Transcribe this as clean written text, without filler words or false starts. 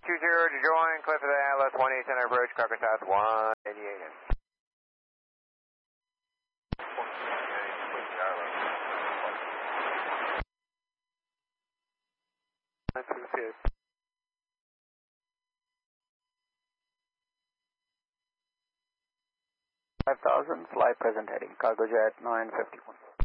to join, clear for the Atlas 18 center approach, Cargo South 188. That's 5000, fly present heading, cargo jet 951.